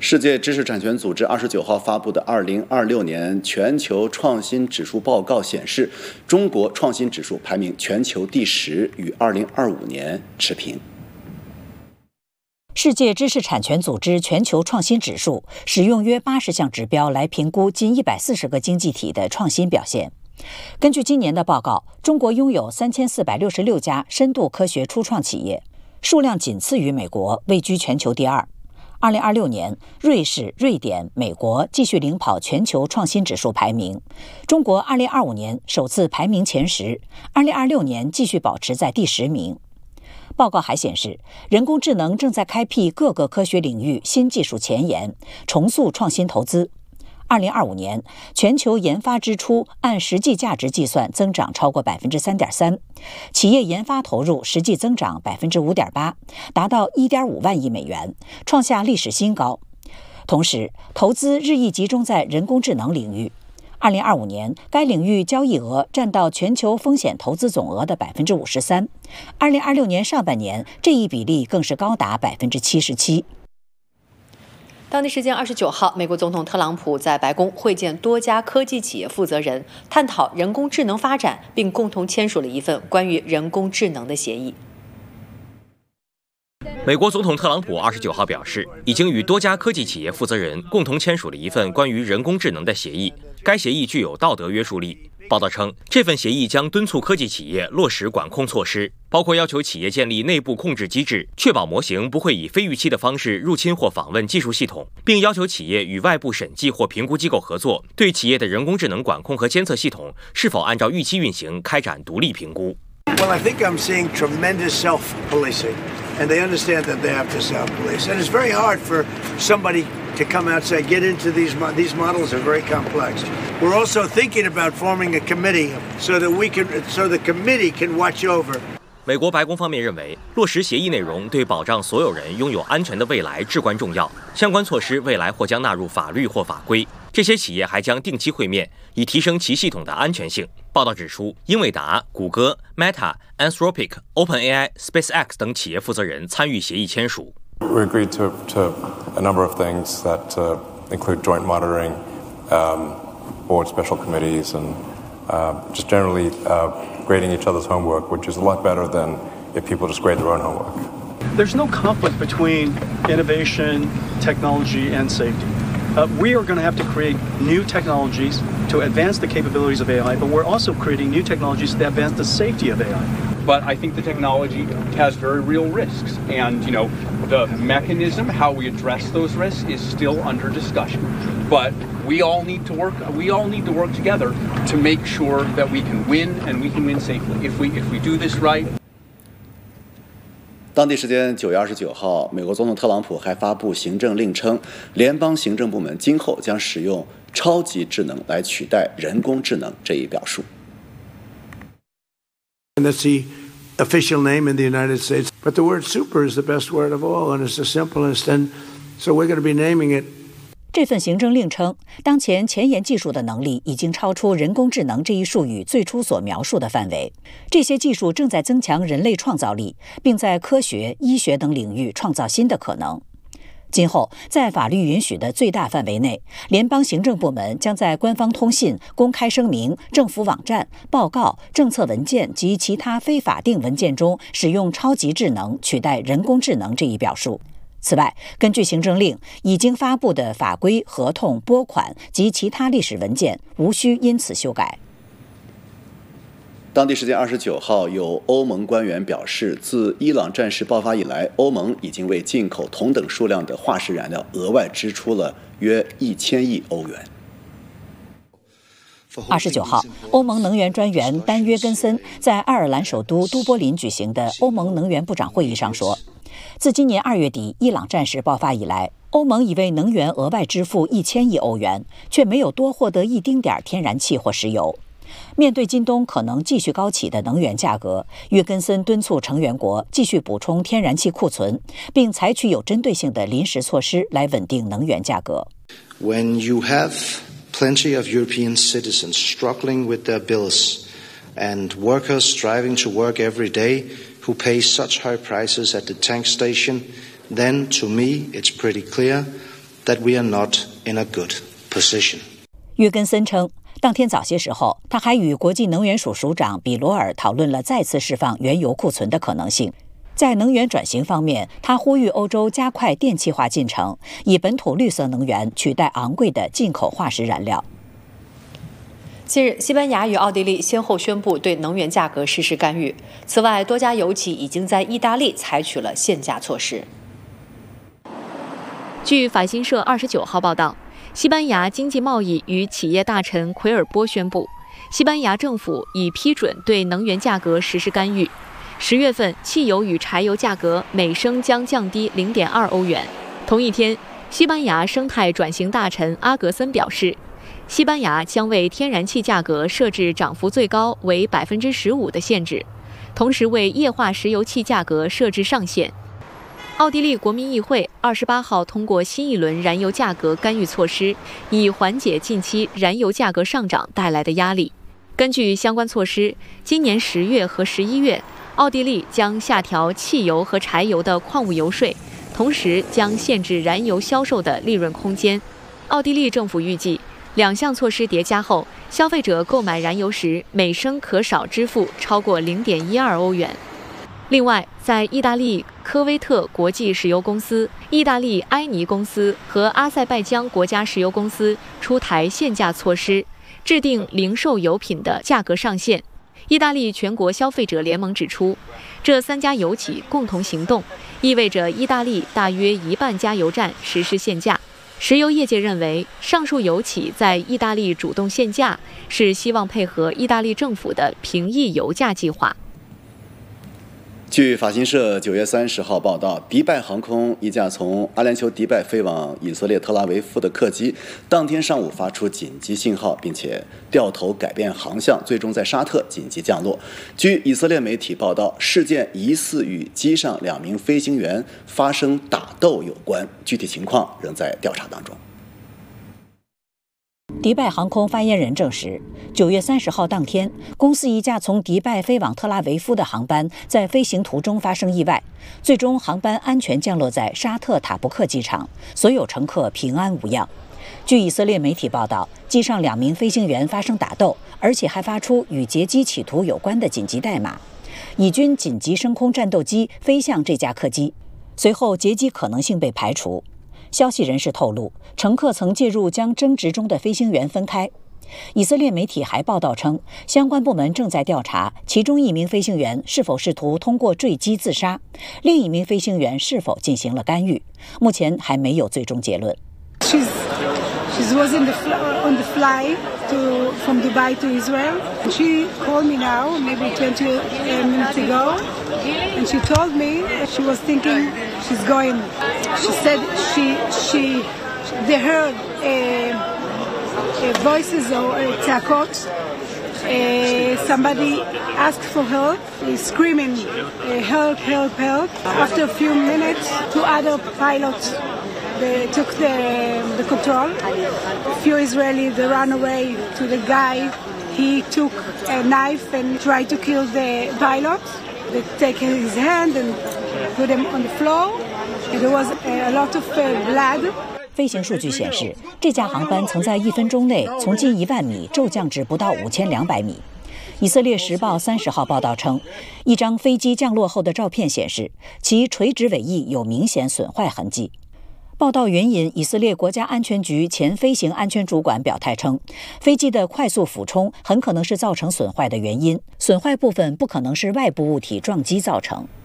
世界知识产权组织29号发布的2026年全球创新指数报告显示，中国创新指数排名全球第10，与2025年持平。 世界知识产权组织全球创新指数使用约80项指标来评估近140个经济体的创新表现。根据今年的报告，中国拥有3466家深度科学初创企业，数量仅次于美国，位居全球第2。2026年，瑞士、瑞典、美国继续领跑全球创新指数排名。中国2025年首次排名前10，2026年继续保持在第10名。报告还显示，人工智能正在开辟各个科学领域新技术前沿，重塑创新投资。2025年，全球研发支出按实际价值计算增长超过 3.3%， 企业研发投入实际增长 5.8%， 达到 1.5 万亿美元，创下历史新高。同时，投资日益集中在人工智能领域。2025年，该领域交易额占到全球风险投资总额的 53%。2026年上半年，这一比例更是高达 77%。 当地时间29号，美国总统特朗普在白宫会见多家科技企业负责人，探讨人工智能发展，并共同签署了一份关于人工智能的协议。 美国总统特朗普29号表示，已经与多家科技企业负责人共同签署了一份关于人工智能的协议，该协议具有道德约束力。报道称，这份协议将敦促科技企业落实管控措施，包括要求企业建立内部控制机制，确保模型不会以非预期的方式入侵或访问技术系统，并要求企业与外部审计或评估机构合作，对企业的人工智能管控和监测系统是否按照预期运行开展独立评估。 Well, I think I'm seeing tremendous self-policing.And they understand that they have to self-police. And it's very hard for somebody to come out and say, get into these models are very complex. We're also thinking about forming a committee so the committee can watch over. 美国白宫方面认为，落实协议内容对保障所有人拥有安全的未来至关重要，相关措施未来或将纳入法律或法规。这些企业还将定期会面，以提升其系统的安全性。报道指出，英伟达、谷歌、Meta、Anthropic、OpenAI、SpaceX 等企业负责人参与协议签署。 We agreed to a number of things that include joint monitoring, board special committees, and just generally grading each other's homework, which is a lot better than if people just grade their own homework. There's no conflict between innovation, technology, and safety. We are going to have to create new technologies to advance the capabilities of AI, but we're also creating new technologies to advance the safety of AI. But I think the technology has very real risks, and the mechanism, how we address those risks, is still under discussion. But we all need to work together to make sure that we can win, and we can win safely. If we do this right. 当地时间9月29号，美国总统特朗普还发布行政令称，联邦行政部门今后将使用超级智能来取代人工智能这一表述。 And that's the official name in the United States. But the word super is the best word of all, and it's the simplest. And so we're going to be naming it. 这份行政令称，当前前沿技术的能力已经超出人工智能这一术语最初所描述的范围。这些技术正在增强人类创造力，并在科学、医学等领域创造新的可能。今后，在法律允许的最大范围内，联邦行政部门将在官方通信、公开声明、政府网站、报告、政策文件及其他非法定文件中使用超级智能取代人工智能这一表述。此外，根据行政令，已经发布的法规、合同、拨款及其他历史文件无需因此修改。 当地时间29号，有欧盟官员表示，自伊朗战事爆发以来，欧盟已经为进口同等数量的化石燃料额外支出了约1000亿欧元。 29号，欧盟能源专员丹约根森在爱尔兰首都都柏林举行的欧盟能源部长会议上说，自今年2月底伊朗战事爆发以来，欧盟已为能源额外支付1000亿欧元，却没有多获得一丁点天然气或石油。面对今冬可能继续高起的能源价格，约根森敦促成员国继续补充天然气库存，并采取有针对性的临时措施来稳定能源价格。 When you have plenty of European citizens struggling with their bills and workers striving to work every day who pay such high prices at the tank station, then to me it's pretty clear that we are not in a good position. 约根森称，当天早些时候，他还与国际能源署署长比罗尔讨论了再次释放原油库存的可能性。在能源转型方面，他呼吁欧洲加快电气化进程，以本土绿色能源取代昂贵的进口化石燃料。 近日，西班牙与奥地利先后宣布对能源价格实施干预。此外，多家油企已经在意大利采取了限价措施。 据法新社29号报道，西班牙经济贸易与企业大臣奎尔波宣布，西班牙政府已批准对能源价格实施干预。10月份，汽油与柴油价格每升将降低0.2欧元。同一天，西班牙生态转型大臣阿格森表示，西班牙将为天然气价格设置涨幅最高为15%的限制，同时为液化石油气价格设置上限。奥地利国民议会28号通过新一轮燃油价格干预措施，以缓解近期燃油价格上涨带来的压力。根据相关措施，今年10月和11月，奥地利将下调汽油和柴油的矿物油税，同时将限制燃油销售的利润空间。奥地利政府预计，两项措施叠加后，消费者购买燃油时每升可少支付超过0.12欧元。另外，在意大利科威特国际石油公司、意大利埃尼公司和阿塞拜疆国家石油公司出台限价措施，制定零售油品的价格上限。意大利全国消费者联盟指出，这3家油企共同行动，意味着意大利大约1半加油站实施限价。石油业界认为，上述油企在意大利主动限价，是希望配合意大利政府的平抑油价计划。 据法新社9月30号报道，迪拜航空一架从阿联酋迪拜飞往以色列特拉维夫的客机，当天上午发出紧急信号，并且掉头改变航向，最终在沙特紧急降落。据以色列媒体报道，事件疑似与机上2名飞行员发生打斗有关，具体情况仍在调查当中。 迪拜航空发言人证实，9月30号当天，公司一架从迪拜飞往特拉维夫的航班在飞行途中发生意外，最终航班安全降落在沙特塔布克机场，所有乘客平安无恙。据以色列媒体报道，机上2名飞行员发生打斗，而且还发出与劫机企图有关的紧急代码。以军紧急升空战斗机飞向这架客机，随后劫机可能性被排除。消息人士透露，乘客曾介入将争执中的飞行员分开。以色列媒体还报道称，相关部门正在调查其中1名飞行员是否试图通过坠机自杀，另1名飞行员是否进行了干预，目前还没有最终结论。 She was on the flight from Dubai to Israel. She called me now, maybe 20 minutes ago, and she told me she was thinking she's going. She said they heard voices or tzakot. Somebody asked for help, screaming, help, help, help. After a few minutes, 2 other pilots.They took the control. A few Israelis, they ran away to the guy. He took a knife and tried to kill the pilot. They take his hand and put him on the floor. And there was a lot of blood. 飞行数据显示，这架航班曾在1分钟内从近1万米骤降至不到5200米。以色列时报30号报道称，一张飞机降落后的照片显示，其垂直尾翼有明显损坏痕迹。报道援引以色列国家安全局前飞行安全主管表态称，飞机的快速俯冲很可能是造成损坏的原因，损坏部分不可能是外部物体撞击造成。